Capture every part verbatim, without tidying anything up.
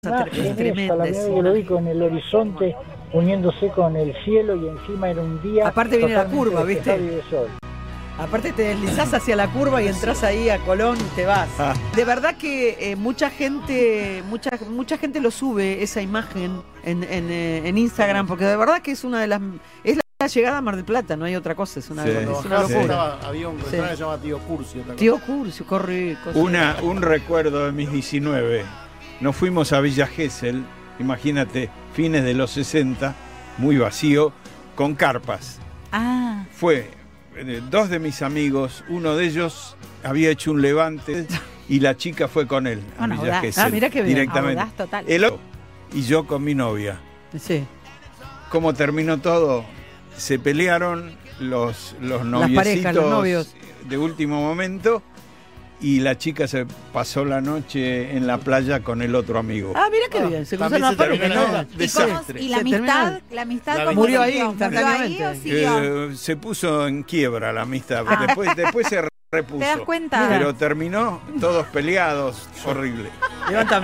Ah, es en eso, la verdad que lo vi con el horizonte uniéndose con el cielo y encima era un día. Aparte viene la curva, ¿viste? De sol. Aparte te deslizás hacia la curva y entras ahí a Colón y te vas. Ah. De verdad que eh, mucha gente, mucha, mucha gente lo sube esa imagen en, en, eh, en Instagram, porque de verdad que es una de las, es la llegada a Mar del Plata, no hay otra cosa, es una, sí. es una locura. Estaba, había un restaurante sí. que se llama Tío Curcio. Tío Curcio, corre. Una, un recuerdo de mis diecinueve. Nos fuimos a Villa Gesell, imagínate, fines de los sesenta, muy vacío, con carpas. Ah. Fue eh, dos de mis amigos, uno de ellos había hecho un levante y la chica fue con él a bueno, Villa Gesell. Ah, mira qué bien. Directamente. Audaz, total. El otro, y yo con mi novia. Sí. ¿Cómo terminó todo? Se pelearon los, los noviecitos parejas, los novios. De último momento. Y la chica se pasó la noche en la playa con el otro amigo. Ah, mira qué ah, bien. Se cruzaron la pareja. No, desastre. ¿Y la amistad? ¿La amistad la cómo murió ahí siguió? instantáneamente. ¿Murió ahí o eh, se puso en quiebra la amistad. Ah. Después, después se repuso. ¿Te das cuenta? Pero terminó todos peleados. Horrible. Levántame.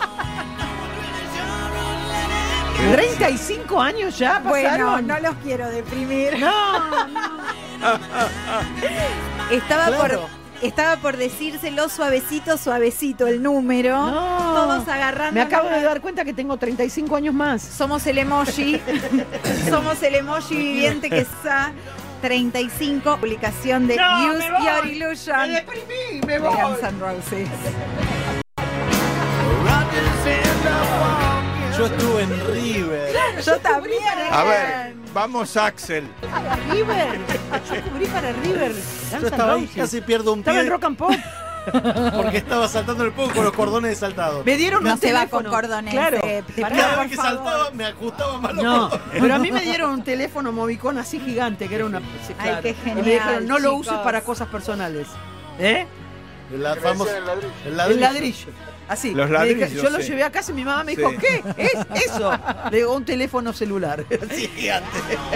¿treinta y cinco años ya pasaron? Bueno, no los quiero deprimir. No, no. Estaba claro. por... Estaba por decírselo suavecito, suavecito el número. No. Todos agarrando. Me acabo de dar cuenta que tengo treinta y cinco años más. Somos el emoji. Somos el emoji viviente que está treinta y cinco. Publicación de no, Use Your Illusion. Me deprimí, me voy. Guns N' Roses. Yo estuve en River. Yo también. A ver, vamos Axel. Para River. Yo cubrí para River. Yo estaba ahí, casi pierdo un pie. Estaba en Rock and Pop. Porque estaba saltando el poco con los cordones saltados. Me dieron no un se teléfono. va con cordones. Claro. Eh, te Pará, pido, Cada por vez que favor. saltaba me ajustaba más los No, cordones. pero a mí me dieron un teléfono Movicon así gigante, que era una... Sí, claro. Ay, qué genial, y me dijeron, no lo chicos. uses para cosas personales. ¿Eh? La famosa, el ladrillo. El ladrillo. El ladrillo. Así. Los ladrillos, dije, yo lo sí. llevé a casa y mi mamá me dijo, Sí. ¿qué es eso? Le digo, un teléfono celular. Así gigante.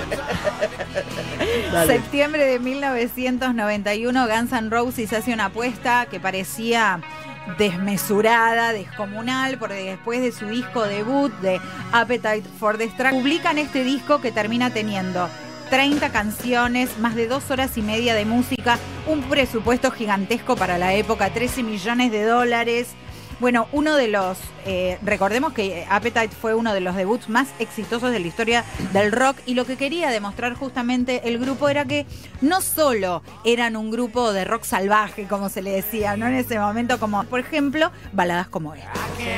Septiembre de mil novecientos noventa y uno, Guns N' Roses hace una apuesta que parecía desmesurada, descomunal, porque después de su disco debut de Appetite for Destruction, publican este disco que termina teniendo treinta canciones, más de dos horas y media de música, un presupuesto gigantesco para la época, trece millones de dólares. Bueno, uno de los, eh, recordemos que Appetite fue uno de los debuts más exitosos de la historia del rock, y lo que quería demostrar justamente el grupo era que no solo eran un grupo de rock salvaje, como se le decía, ¿no? En ese momento, como por ejemplo, baladas como esta.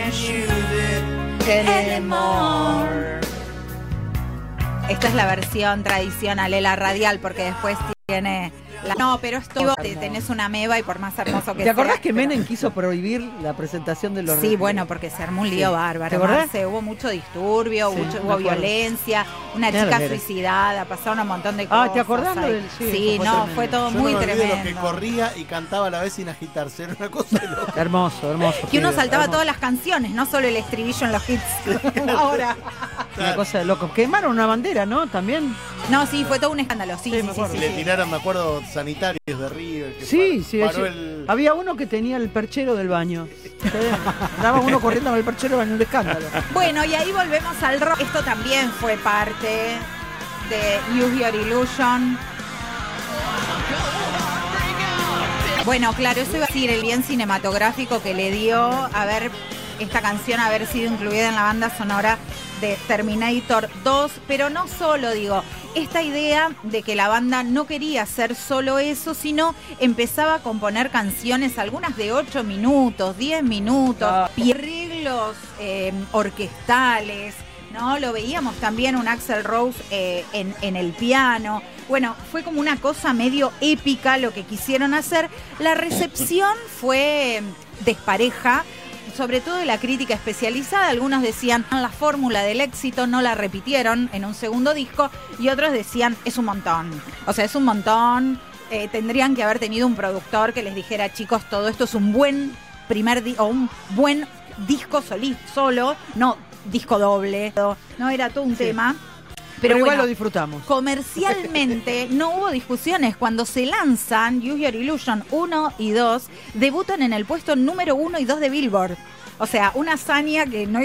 Esta es la versión tradicional, la radial, porque después tiene... La... No, pero esto te, tenés una meba y por más hermoso que sea. ¿Te acordás que pero... Menem quiso prohibir la presentación de los... Sí, bueno, porque se armó un lío sí. bárbaro. ¿Te acordás? Se hubo mucho disturbio, sí, mucho, hubo violencia, una claro, chica era. suicidada, pasaron un montón de cosas. Ah, ¿te acordás? Ahí. Del... Sí, sí fue no, tremendo. fue todo Yo muy no me olvido tremendo. lo que corría y cantaba a la vez sin agitarse. Era una cosa de loco. Hermoso, hermoso. Que uno sí, saltaba hermoso. todas las canciones, no solo el estribillo en los hits. Ahora. Una cosa de loco. Quemaron una bandera, ¿no? También. No, sí, fue todo un escándalo. Sí, Sí, sí, me sí, acuerdo. sí, Le sí. tiraron, me acuerdo, sanitarios de River. Que Sí, sí. paró sí. el... Había uno que tenía el perchero del baño. Daba uno corriendo con el perchero del baño, un escándalo. Bueno, y ahí volvemos al rock. Esto también fue parte de Use Your Illusion. Bueno, claro, eso iba a decir el bien cinematográfico que le dio haber esta canción haber sido incluida en la banda sonora de Terminator dos, pero no solo, digo, esta idea de que la banda no quería hacer solo eso, sino empezaba a componer canciones, algunas de ocho minutos, diez minutos, Ah. y arreglos eh, orquestales, ¿no? Lo veíamos también un Axl Rose eh, en, en el piano. Bueno, fue como una cosa medio épica lo que quisieron hacer. La recepción fue despareja, sobre todo de la crítica especializada. Algunos decían la fórmula del éxito, no la repitieron en un segundo disco, y otros decían es un montón. O sea, es un montón. Eh, tendrían que haber tenido un productor que les dijera, chicos, todo esto es un buen primer di- o un buen disco soli- solo, no disco doble. No era todo un Sí. tema. Pero, Pero igual bueno, lo disfrutamos. comercialmente no hubo discusiones. Cuando se lanzan Use Your Illusion uno y dos, debutan en el puesto número uno y dos de Billboard. O sea, una hazaña que no